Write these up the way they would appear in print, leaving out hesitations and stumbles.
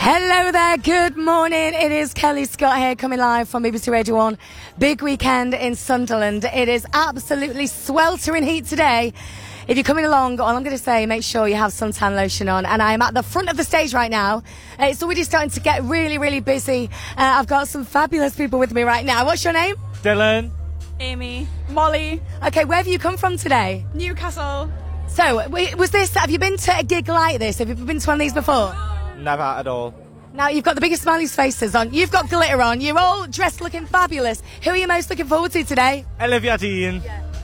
Hello there, good morning. It is Kelly Scott here coming live from BBC Radio 1. Big weekend in Sunderland. It is absolutely sweltering heat today. If you're coming along, all I'm going to say, make sure you have suntan lotion on. And I am at the front of the stage right now. It's already starting to get really, really busy. I've got some fabulous people with me right now. What's your name? Dylan. Amy. Molly. Okay, where have you come from today? Newcastle. So, have you been to a gig like this? Have you been to one of these before? Never at all. Now, you've got the biggest smiley faces on. You've got glitter on. You're all dressed looking fabulous. Who are you most looking forward to today? Olivia Dean.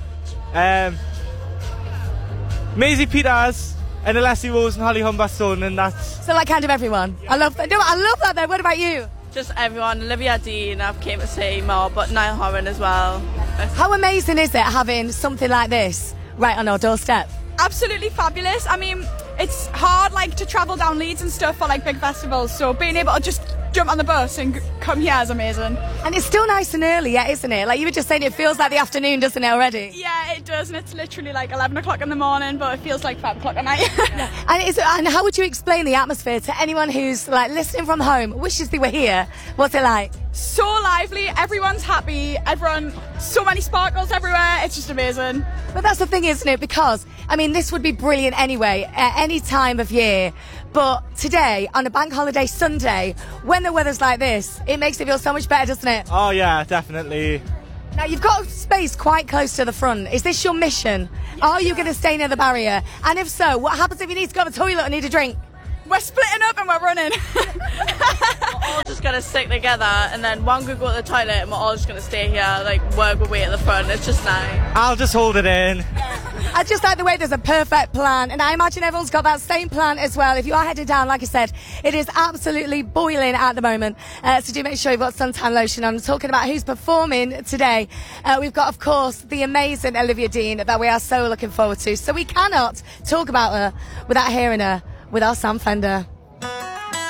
Maisie Peters and Alessi Rose and Holly Humberstone, and that's... So like kind of everyone. I love that. No, I love that though. What about you? Just everyone. Olivia Dean, I've came to see more, but Niall Horan as well. How amazing is it having something like this right on our doorstep? Absolutely fabulous. I mean, it's hard to travel down Leeds and stuff for big festivals, so being able to just jump on the bus and come here is amazing. And it's still nice and early yet, isn't it? Like you were just saying, it feels like the afternoon, doesn't it, already? Yeah, it does, and it's literally 11 o'clock in the morning, but it feels like 5 o'clock at night. And how would you explain the atmosphere to anyone who's listening from home, wishes they were here? What's it like? So lively, everyone's happy, so many sparkles everywhere, it's just amazing. But that's the thing, isn't it? Because, this would be brilliant anyway, at any time of year. But today, on a bank holiday Sunday, when the weather's like this, it makes it feel so much better, doesn't it? Oh yeah, definitely. Now, you've got space quite close to the front. Is this your mission? Are you going to stay near the barrier? And if so, what happens if you need to go to the toilet or need a drink? We're splitting up and we're running. We're all just going to stick together, and then one could go to the toilet and we're all just going to stay here, work our way at the front. It's just nice. I'll just hold it in. I just like the way there's a perfect plan, and I imagine everyone's got that same plan as well. If you are headed down, like I said, it is absolutely boiling at the moment, so do make sure you've got suntan lotion on. Talking about who's performing today, we've got, of course, the amazing Olivia Dean that we are so looking forward to. So we cannot talk about her without hearing her with our Sam Fender.